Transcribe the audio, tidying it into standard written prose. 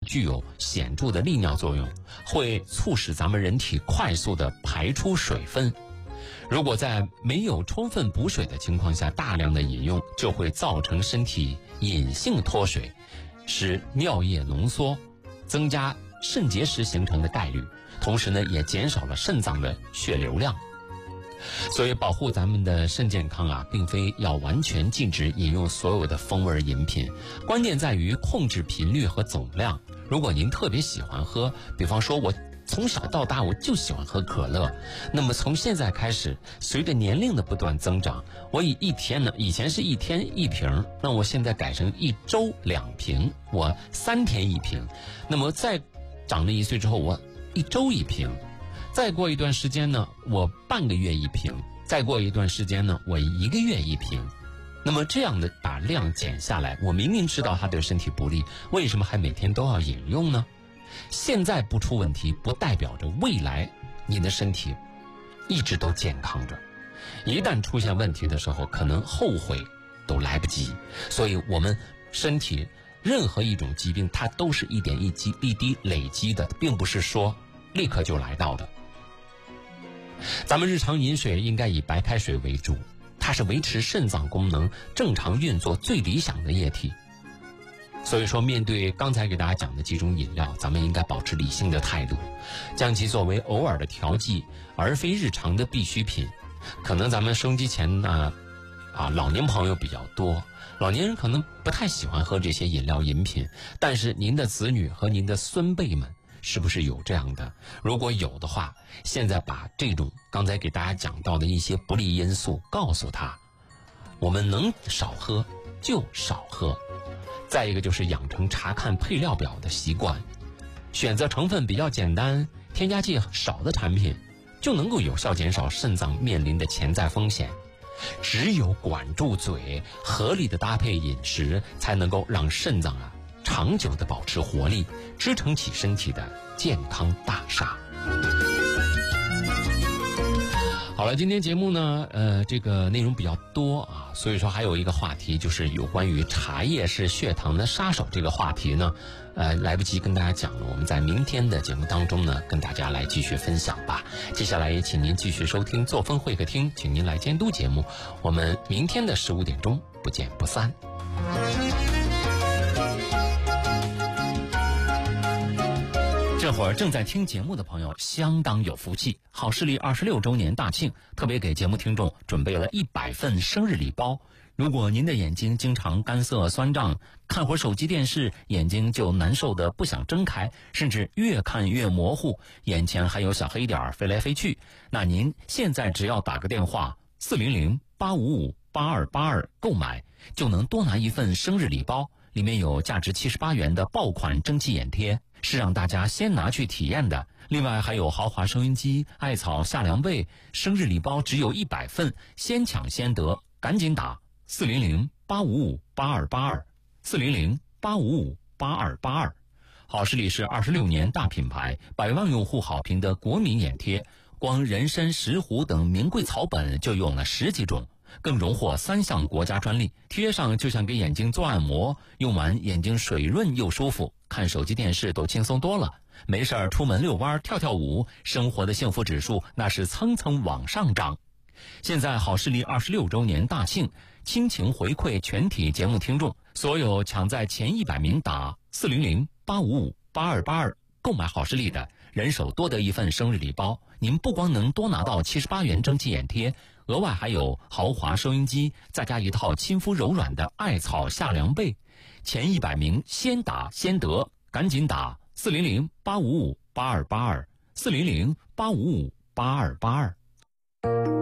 具有显著的利尿作用，会促使咱们人体快速的排出水分。如果在没有充分补水的情况下大量的饮用，就会造成身体隐性脱水，使尿液浓缩，增加肾结石形成的概率，同时呢也减少了肾脏的血流量。所以保护咱们的肾健康啊，并非要完全禁止饮用所有的风味饮品，关键在于控制频率和总量。如果您特别喜欢喝，比方说我从小到大我就喜欢喝可乐，那么从现在开始，随着年龄的不断增长，我以前是1天1瓶，那我现在改成1周2瓶，我3天1瓶，那么再长了1岁之后，我1周1瓶，再过一段时间呢，我半个月1瓶，再过一段时间呢，我1个月1瓶。那么这样的把量减下来，我明明知道它对身体不利，为什么还每天都要饮用呢？现在不出问题，不代表着未来你的身体一直都健康着。一旦出现问题的时候，可能后悔都来不及。所以我们身体任何一种疾病，它都是一点一滴累积的，并不是说立刻就来到的。咱们日常饮水应该以白开水为主，它是维持肾脏功能正常运作最理想的液体。所以说，面对刚才给大家讲的几种饮料，咱们应该保持理性的态度，将其作为偶尔的调剂，而非日常的必需品。可能咱们收音机前呢，老年朋友比较多，老年人可能不太喜欢喝这些饮料饮品，但是您的子女和您的孙辈们是不是有这样的？如果有的话，现在把这种刚才给大家讲到的一些不利因素告诉他，我们能少喝就少喝。再一个就是养成查看配料表的习惯，选择成分比较简单、添加剂少的产品，就能够有效减少肾脏面临的潜在风险。只有管住嘴，合理的搭配饮食，才能够让肾脏长久的保持活力，支撑起身体的健康大厦。好了，今天节目呢，这个内容比较多啊，所以说还有一个话题就是有关于茶叶是血糖的杀手这个话题呢，来不及跟大家讲了，我们在明天的节目当中呢，跟大家来继续分享吧。接下来也请您继续收听作风会客厅，请您来监督节目，我们明天的15点钟不见不散。这会儿正在听节目的朋友相当有福气，好视力26周年大庆特别给节目听众准备了100份生日礼包。如果您的眼睛经常干涩酸胀，看会儿手机电视眼睛就难受的不想睁开，甚至越看越模糊，眼前还有小黑点飞来飞去，那您现在只要打个电话400-855-8282购买，就能多拿一份生日礼包，里面有价值78元的爆款蒸汽眼贴，是让大家先拿去体验的。另外还有豪华收音机、艾草夏凉被，生日礼包只有100份，先抢先得，赶紧打400-855-8282 400-855-8282。好视力是26年大品牌，100万用户好评的国民眼贴，光人参、石斛等名贵草本就用了10几种，更荣获3项国家专利，贴上就像给眼睛做按摩，用完眼睛水润又舒服，看手机电视都轻松多了，没事儿出门遛弯跳跳舞，生活的幸福指数那是蹭蹭往上涨。现在好视力26周年大庆，倾情回馈全体节目听众，所有抢在前100名打400-855-8282购买好视力的，人手多得一份生日礼包。您不光能多拿到78元蒸汽眼贴，额外还有豪华收音机，再加一套亲肤柔软的艾草夏凉被。前100名先打先得，赶紧打400-855-8282 400-855-8282。